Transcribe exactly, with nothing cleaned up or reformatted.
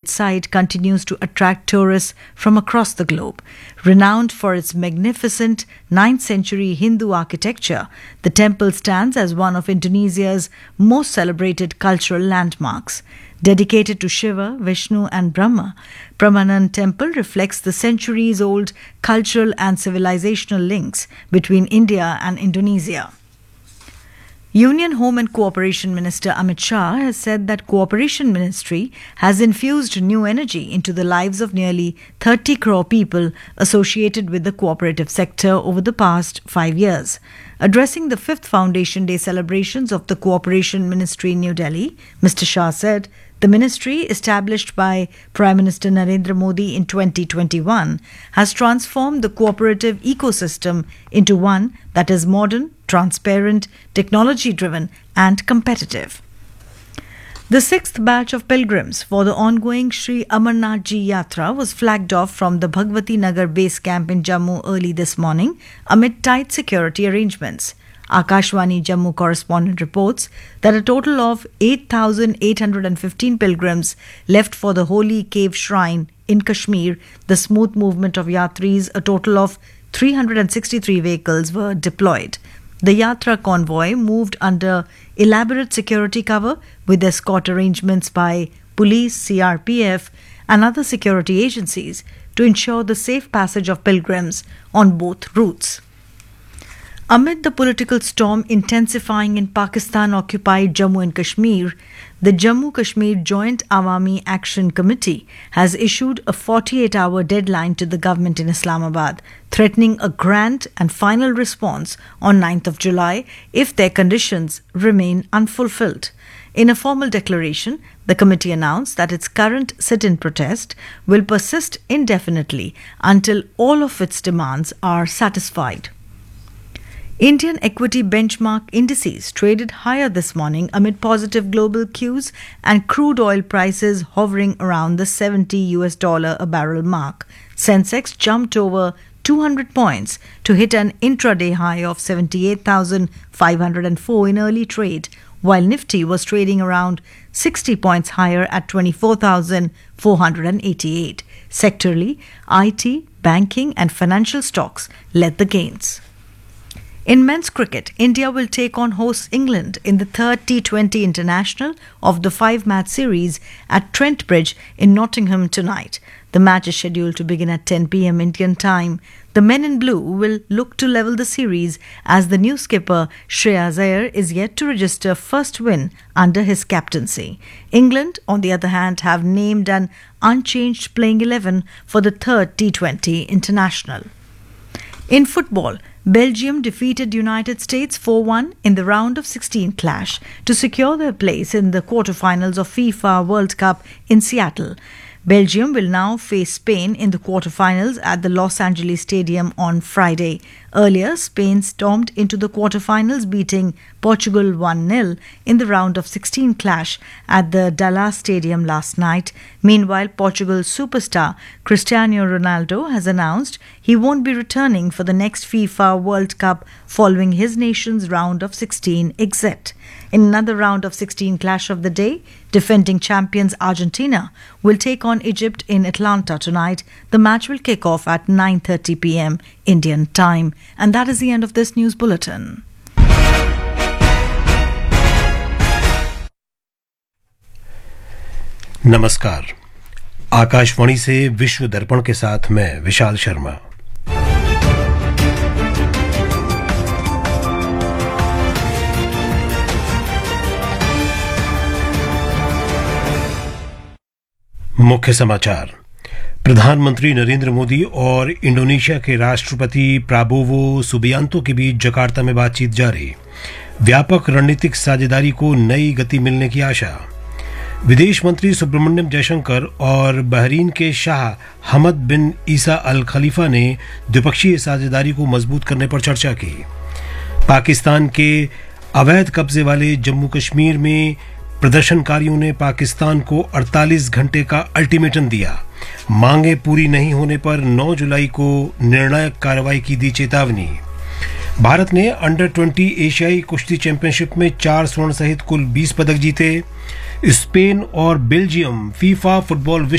its site continues to attract tourists from across the globe. Renowned for its magnificent ninth century Hindu architecture, the temple stands as one of Indonesia's most celebrated cultural landmarks. Dedicated to Shiva, Vishnu and Brahma, Prambanan Temple reflects the centuries-old cultural and civilizational links between India and Indonesia. Union Home and Cooperation Minister Amit Shah has said that Cooperation Ministry has infused new energy into the lives of nearly thirty crore people associated with the cooperative sector over the past five years. Addressing the fifth Foundation Day celebrations of the Cooperation Ministry in New Delhi, Mister Shah said, the ministry, established by Prime Minister Narendra Modi in twenty twenty-one, has transformed the cooperative ecosystem into one that is modern, transparent, technology-driven and competitive. The sixth batch of pilgrims for the ongoing Sri Amarnath Ji Yatra was flagged off from the Bhagwati Nagar base camp in Jammu early this morning amid tight security arrangements. Akashvani Jammu correspondent reports that a total of eight thousand eight hundred fifteen pilgrims left for the holy cave shrine in Kashmir. The smooth movement of yatris, a total of three hundred sixty-three vehicles were deployed. The Yatra convoy moved under elaborate security cover with escort arrangements by police, C R P F and other security agencies to ensure the safe passage of pilgrims on both routes. Amid the political storm intensifying in Pakistan-occupied Jammu and Kashmir, the Jammu-Kashmir Joint Awami Action Committee has issued a forty-eight hour deadline to the government in Islamabad, threatening a grand and final response on ninth of July if their conditions remain unfulfilled. In a formal declaration, the committee announced that its current sit-in protest will persist indefinitely until all of its demands are satisfied. Indian equity benchmark indices traded higher this morning amid positive global cues and crude oil prices hovering around the seventy U S dollar a barrel mark. Sensex jumped over two hundred points to hit an intraday high of seventy-eight thousand five hundred four in early trade, while Nifty was trading around sixty points higher at twenty-four thousand four hundred eighty-eight. Sectorally, I T, banking and financial stocks led the gains. In men's cricket, India will take on hosts England in the third T twenty International of the five-match series at Trent Bridge in Nottingham tonight. The match is scheduled to begin at ten p.m. Indian time. The men in blue will look to level the series as the new skipper Shreyas Iyer is yet to register first win under his captaincy. England, on the other hand, have named an unchanged playing eleven for the third T twenty International. In football, Belgium defeated United States four one in the round of sixteen clash to secure their place in the quarterfinals of FIFA World Cup in Seattle. Belgium will now face Spain in the quarterfinals at the Los Angeles Stadium on Friday. Earlier, Spain stormed into the quarterfinals, beating Portugal one nil in the round of sixteen clash at the Dallas Stadium last night. Meanwhile, Portugal's superstar Cristiano Ronaldo has announced he won't be returning for the next FIFA World Cup following his nation's round of sixteen exit. In another round of sixteen clash of the day, defending champions Argentina will take on Egypt in Atlanta tonight. The match will kick off at nine thirty p.m. Indian time. And that is the end of this news bulletin. नमस्कार, आकाशवाणी से विश्व दर्पण के साथ मैं विशाल शर्मा। मुख्य समाचार। प्रधानमंत्री नरेंद्र मोदी और इंडोनेशिया के राष्ट्रपति प्राबोवो सुबियांतो के बीच जकार्ता में बातचीत जारी। व्यापक रणनीतिक साझेदारी को नई गति मिलने की आशा। विदेश मंत्री सुब्रमण्यम जयशंकर और बहरीन के शाह हमद बिन ईसा अल खलीफा ने द्विपक्षीय साझेदारी को मजबूत करने पर चर्चा की। पाकिस्तान के अवैध कब्जे वाले जम्मू कश्मीर में प्रदर्शनकारियों ने पाकिस्तान को अड़तालीस घंटे का अल्टीमेटम दिया। मांगे पूरी नहीं होने पर नौ जुलाई को निर्णायक कार्रवाई की दी चेतावनी। भारत ने अंडर ट्वेंटी एशियाई कुश्ती चैंपियनशिप में चार स्वर्ण सहित कुल बीस पदक जीते। स्पेन और बेल्जियम फीफा फुटबॉल